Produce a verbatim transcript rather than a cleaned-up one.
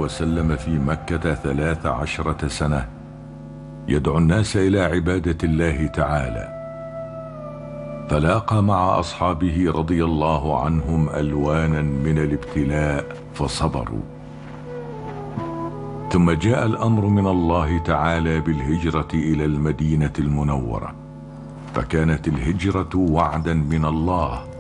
وسلم في مكة ثلاث عشرة سنة يدعو الناس إلى عبادة الله تعالى، فلاقى مع أصحابه رضي الله عنهم ألوانا من الابتلاء فصبروا. ثم جاء الأمر من الله تعالى بالهجرة إلى المدينة المنورة، فكانت الهجرة وعدا من الله